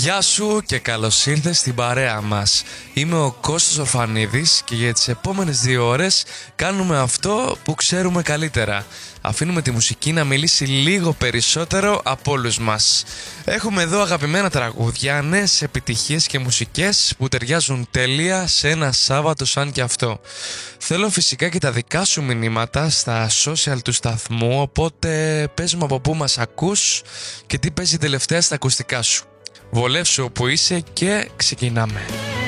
Γεια σου και καλώς ήρθες στην παρέα μας. Είμαι ο Κώστας Ορφανίδης και για τις επόμενες 2 ώρες κάνουμε αυτό που ξέρουμε καλύτερα. Αφήνουμε τη μουσική να μιλήσει λίγο περισσότερο από όλους μας. Έχουμε εδώ αγαπημένα τραγούδια, νέες επιτυχίες και μουσικές που ταιριάζουν τέλεια σε ένα Σάββατο σαν και αυτό. Θέλω φυσικά και τα δικά σου μηνύματα στα social του σταθμού, οπότε πες μου από πού μας ακούς και τι παίζει τελευταία στα ακουστικά σου. Βολεύσου όπου είσαι και ξεκινάμε.